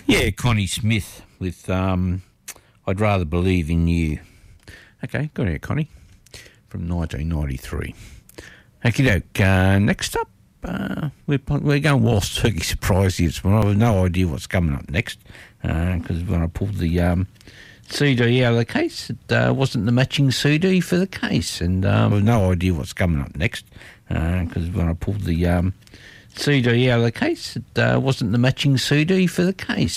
Yeah, Connie Smith with I'd Rather Believe in You. Okay, got it, Connie, from 1993. Okey-doke, next up, we're going Whilst Turkey Surprise here tomorrow. I have no idea what's coming up next, because when I pulled the CD out of the case, it wasn't the matching CD for the case, and I have no idea what's coming up next, because when I pulled the CD out of the case, it wasn't the matching CD for the case.